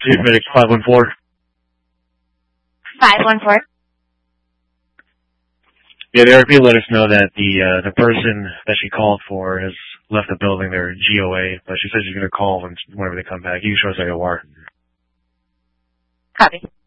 Chief Medic 514. 514. Yeah, the RP let us know that the person that she called for has left the building. They're GOA, but she said she's going to call whenever they come back. You can show us where you are. Copy.